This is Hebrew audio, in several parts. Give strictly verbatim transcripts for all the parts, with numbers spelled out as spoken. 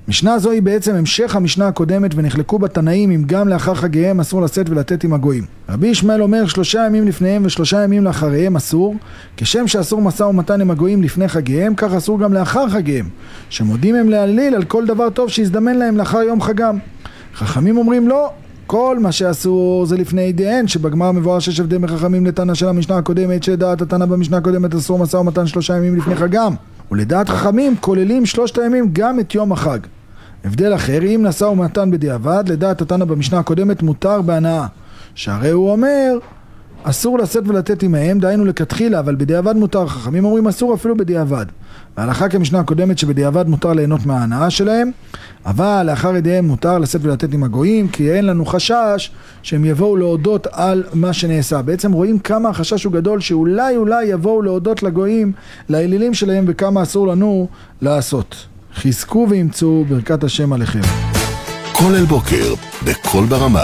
משנה זו היא בעצם המשך המשנה הקודמת, ונחלקו בתנאים אם גם לאחר חגיהם אסור לשאת ולתת עם הגויים. רבי ישמעאל אומר שלושה ימים לפניהם ושלושה ימים לאחריהם אסור, כשם שאסור משא ומתן עם הגויים לפני חגיהם, כך אסור גם לאחר חגיהם, שמודים הם להליל על כל דבר טוב שיזדמן להם לאחר יום חגם. חכמים אומרים לא, כל מה שאסור זה לפני ידיהן, שבגמר מבואר שיש הבדל מחכמים לתנא של המשנה הקודמת, שדעת התנא במשנה הקודמת אסור משא ומתן שלושה ימים לפני חגם, ולדעת חכמים כוללים שלושת הימים גם את יום החג. הבדל אחר, אם נשא ומתן בדיעבד, לדעת התנא במשנה הקודמת מותר בהנאה, שהרי הוא אומר אסור לשאת ולתת עמהם, דהיינו לכתחילה, אבל בדיעבד מותר. חכמים אומרים אסור אפילו בדיעבד. והלכה כמשנה הקודמת שבדיעבד מותר ליהנות מההנאה שלהם, אבל לאחר ידיהם מותר לשאת ולתת עם הגויים, כי אין לנו חשש שהם יבואו להודות על מה שנעשה. בעצם רואים כמה החשש הוא גדול, שאולי אולי יבואו להודות לגויים, לאלילים שלהם, וכמה אסור לנו לעשות. חזקו וימצאו, ברכת השם עליכם. כל אל בוקר, בכל ברמה.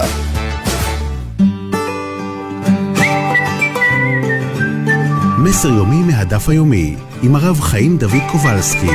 מסר יומי מהדף היומי, עם הרב חיים דוד קובלסקי.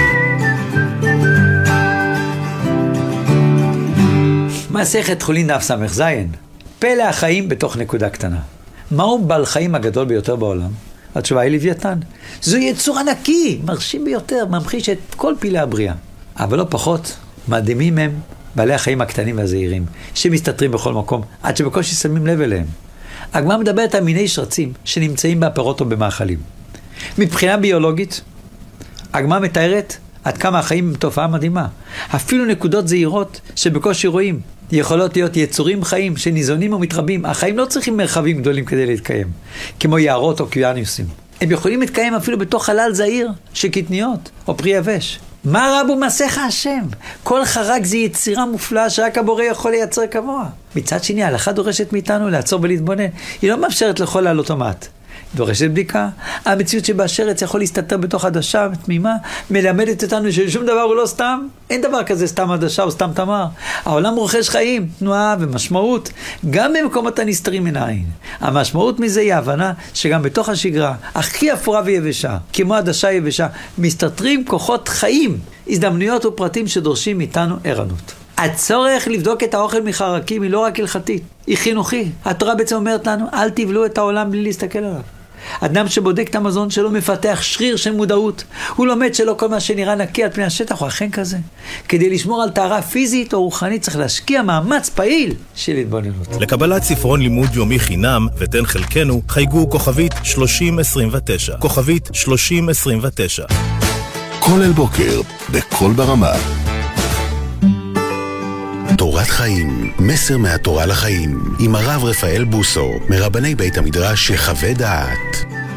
מסכת חולין דף סמך זין. פלא החיים בתוך נקודה קטנה. מהו בעל חיים הגדול ביותר בעולם? התשובה היא לוויתן. זו יצור ענקי, מרשים ביותר, ממחיש את כל פילי הבריאה. אבל לא פחות, מדהימים הם בעלי החיים הקטנים והזעירים, שמסתתרים בכל מקום, עד שבקושי שמים לב אליהם. הגמרא מדברת על מיני שרצים שנמצאים בהפירות או במאכלים. מבחינה ביולוגית, הגמרא מתארת עד כמה החיים הם תופעה מדהימה. אפילו נקודות זעירות שבקושי רואים, יכולות להיות יצורים חיים שניזונים ומתרבים. החיים לא צריכים מרחבים גדולים כדי להתקיים, כמו יערות או קיאניוסים. הם יכולים להתקיים אפילו בתוך חלל זעיר של קטניות או פרי יבש. מה רבו מעשיך השם? כל חרק זה יצירה מופלאה שרק הבורא יכול לייצר כמוה. מצד שני, ההלכה דורשת מאיתנו לעצור ולהתבונן. היא לא מאפשרת לכל על אוטומט. דורשת בדיקה. המציאות שבאשרץ יכול להסתתר בתוך עדשה תמימה, מלמדת אותנו ששום דבר הוא לא סתם. אין דבר כזה סתם עדשה או סתם תמר. העולם רוכש חיים, תנועה ומשמעות, גם במקומות הנסתרים מן העין. המשמעות מזה היא ההבנה שגם בתוך השגרה, הכי אפורה ויבשה, כמו עדשה יבשה, מסתתרים כוחות חיים, הזדמנויות ופרטים שדורשים מאיתנו ערנות. הצורך לבדוק את האוכל מחרקים היא לא רק הלכתית, היא חינוכי. התורה בעצם אומרת לנו, אל תבלו את העולם בלי להסתכל עליו. אדם שבודק את המזון שלו מפתח שריר של מודעות. הוא לומד שלא כל מה שנראה נקי על פני השטח הוא אכן כזה. כדי לשמור על טהרה פיזית או רוחנית צריך להשקיע מאמץ פעיל של התבוננות. לקבלת ספרון לימוד יומי חינם ותן חלקנו, חייגו כוכבית שלושים עשרים ותשע. כוכבית שלושים עשרים ותשע. כל אל בוקר, בכל ברמה. תורת חיים, מסר מהתורה לחיים, עם הרב רפאל בוסו, מרבני בית המדרש שחווה דעת.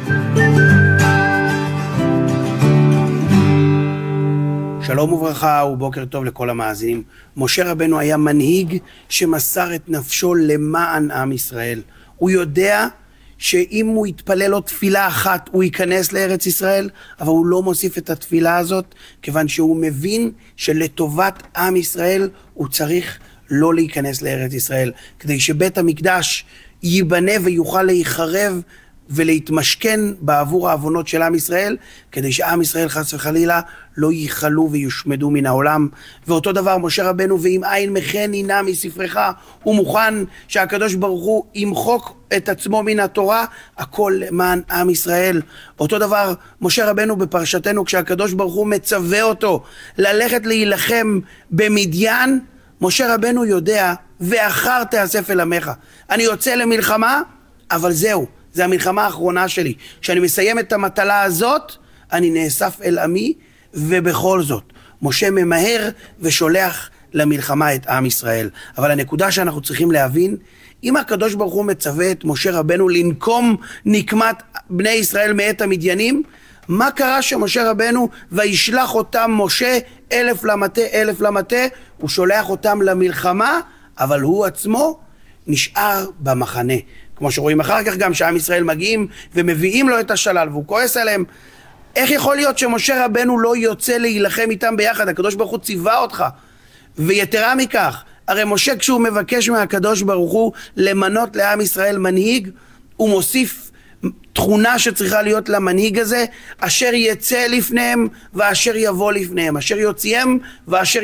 שלום וברכה ובוקר טוב לכל המאזינים. משה רבנו היה מנהיג שמסר את נפשו למען עם ישראל. הוא יודע שאם הוא יתפלל לו תפילה אחת הוא ייכנס לארץ ישראל, אבל הוא לא מוסיף את התפילה הזאת, כיוון שהוא מבין שלטובת עם ישראל הוא צריך לא להיכנס לארץ ישראל, כדי שבית המקדש ייבנה ויוכל להיחרב ולהתמשכן בעבור העוונות של עם ישראל, כדי שעם ישראל חס וחלילה לא ייחלו ויושמדו מן העולם. ואותו דבר משה רבנו, ואם עין מכן הנה מספרך, הוא מוכן שהקדוש ברוך הוא ימחוק את עצמו מן התורה, הכל למען עם ישראל. אותו דבר משה רבנו בפרשתנו, כשהקדוש ברוך הוא מצווה אותו ללכת להילחם במדיין, משה רבנו יודע, ואחר תאסף אל עמך. אני יוצא למלחמה, אבל זהו, זה המלחמה האחרונה שלי. כשאני מסיים את המטלה הזאת, אני נאסף אל עמי, ובכל זאת, משה ממהר ושולח למלחמה את עם ישראל. אבל הנקודה שאנחנו צריכים להבין, אם הקדוש ברוך הוא מצווה את משה רבנו לנקום נקמת בני ישראל מאת המדיינים, מה קרה שמשה רבנו וישלח אותם משה אלף למטה אלף למטה, הוא שולח אותם למלחמה, אבל הוא עצמו נשאר במחנה. כמו שרואים אחר כך גם שעם ישראל מגיעים ומביאים לו את השלל והוא כועס עליהם. איך יכול להיות שמשה רבנו לא יוצא להילחם איתם ביחד? הקדוש ברוך הוא ציווה אותך. ויתרה מכך, הרי משה כשהוא מבקש מהקדוש ברוך הוא למנות לעם ישראל מנהיג, הוא מוסיף תכונה שצריכה להיות למנהיג הזה, אשר יצא לפניהם ואשר יבוא לפניהם, אשר יוציאם ואשר